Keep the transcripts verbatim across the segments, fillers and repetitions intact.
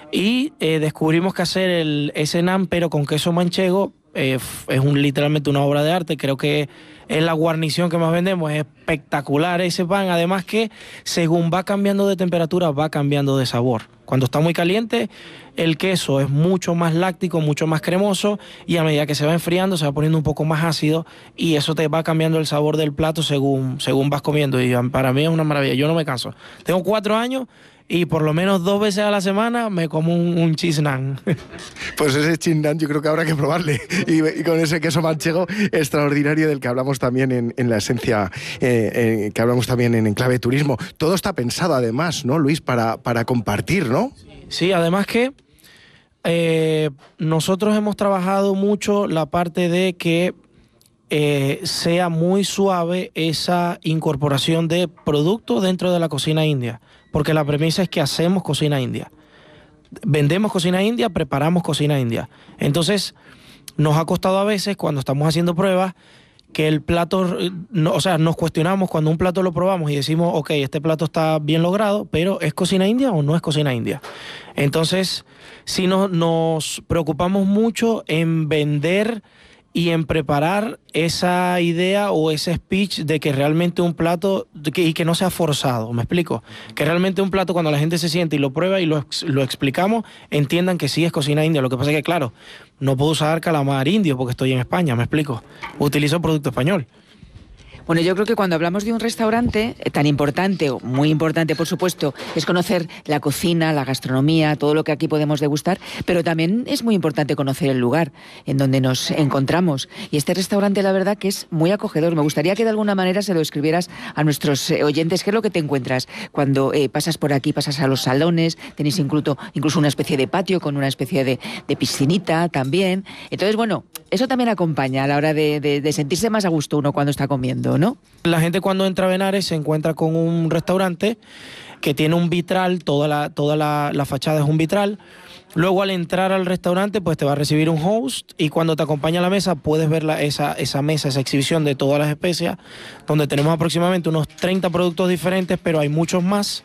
Y eh, descubrimos que hacer el, ese naan, pero con queso manchego, eh, es un, literalmente una obra de arte. Creo que es la guarnición que más vendemos, es espectacular ese pan. Además que según va cambiando de temperatura, va cambiando de sabor. Cuando está muy caliente, el queso es mucho más láctico, mucho más cremoso, y a medida que se va enfriando, se va poniendo un poco más ácido, y eso te va cambiando el sabor del plato según, según vas comiendo. Y para mí es una maravilla, yo no me canso. Tengo cuatro años y por lo menos dos veces a la semana me como un, un cheese naan. Pues ese cheese naan yo creo que habrá que probarle. Y, y con ese queso manchego extraordinario del que hablamos también en, en la esencia, eh, eh, que hablamos también en Enclave Turismo. Todo está pensado además, ¿no, Luis? Para, para compartir, ¿no? Sí, además que eh, nosotros hemos trabajado mucho la parte de que eh, sea muy suave esa incorporación de productos dentro de la cocina india. Porque la premisa es que hacemos cocina india. Vendemos cocina india, preparamos cocina india. Entonces, nos ha costado a veces, cuando estamos haciendo pruebas, que el plato, no, o sea, nos cuestionamos cuando un plato lo probamos y decimos, ok, este plato está bien logrado, pero ¿es cocina india o no es cocina india? Entonces, sí nos, nos preocupamos mucho en vender y en preparar esa idea o ese speech de que realmente un plato, que, y que no sea forzado, ¿me explico? Que realmente un plato, cuando la gente se siente y lo prueba y lo, lo explicamos, entiendan que sí es cocina india. Lo que pasa es que, claro, no puedo usar calamar indio porque estoy en España, ¿me explico? Utilizo producto español. Bueno, yo creo que cuando hablamos de un restaurante tan importante, o muy importante por supuesto, es conocer la cocina, la gastronomía, todo lo que aquí podemos degustar, pero también es muy importante conocer el lugar en donde nos encontramos. Y este restaurante, la verdad, que es muy acogedor. Me gustaría que de alguna manera se lo escribieras a nuestros oyentes. ¿Qué es lo que te encuentras cuando eh, pasas por aquí, pasas a los salones? Tenéis incluso, incluso una especie de patio con una especie de, de piscinita también. Entonces, bueno, eso también acompaña a la hora de, de, de sentirse más a gusto uno cuando está comiendo, ¿no? La gente cuando entra a Benares se encuentra con un restaurante que tiene un vitral, toda la, toda la, la fachada es un vitral. Luego al entrar al restaurante pues te va a recibir un host, y cuando te acompaña a la mesa puedes ver la, esa, esa mesa, esa exhibición de todas las especias, donde tenemos aproximadamente unos treinta productos diferentes, pero hay muchos más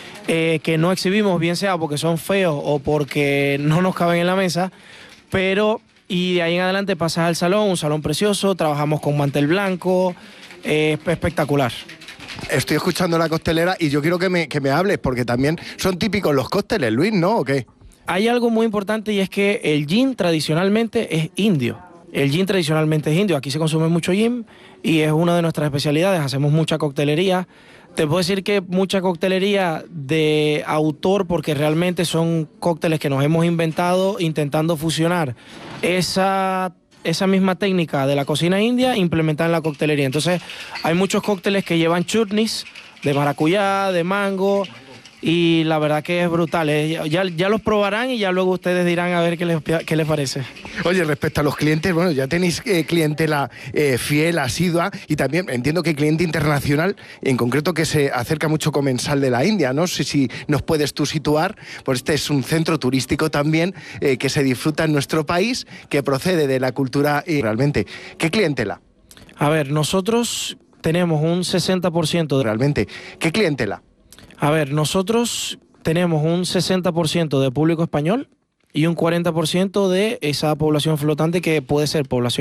eh, que no exhibimos, bien sea porque son feos o porque no nos caben en la mesa, pero y de ahí en adelante pasas al salón, un salón precioso, trabajamos con mantel blanco. Es eh, espectacular. Estoy escuchando la costelera y yo quiero que me, que me hables, porque también son típicos los cócteles, Luis, ¿no? ¿O qué? Hay algo muy importante, y es que el gin tradicionalmente es indio. El gin tradicionalmente es indio. Aquí se consume mucho gin y es una de nuestras especialidades. Hacemos mucha coctelería. Te puedo decir que mucha coctelería de autor, porque realmente son cócteles que nos hemos inventado intentando fusionar esa esa misma técnica de la cocina india implementada en la coctelería. Entonces hay muchos cócteles que llevan chutneys de maracuyá, de mango, y la verdad que es brutal. ¿eh? Ya, ya los probarán y ya luego ustedes dirán a ver qué les, qué les parece. Oye, respecto a los clientes, bueno, ya tenéis eh, clientela eh, fiel, asidua, y también entiendo que cliente internacional, en concreto que se acerca mucho comensal de la India, ¿no? Si, si nos puedes tú situar, pues este es un centro turístico también eh, que se disfruta en nuestro país, que procede de la cultura y realmente. ¿Qué clientela? A ver, nosotros tenemos un sesenta por ciento de... Realmente, ¿qué clientela? A ver, nosotros tenemos un sesenta por ciento de público español y un cuarenta por ciento de esa población flotante que puede ser población